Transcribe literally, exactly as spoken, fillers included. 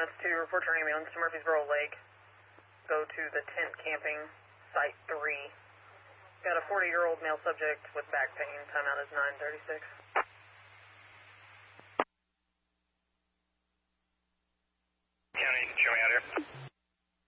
minutes to report your ambulance to Murfreesboro Lake. Go to the tent camping, site three. Got a forty-year-old male subject with back pain. Timeout is nine thirty-six.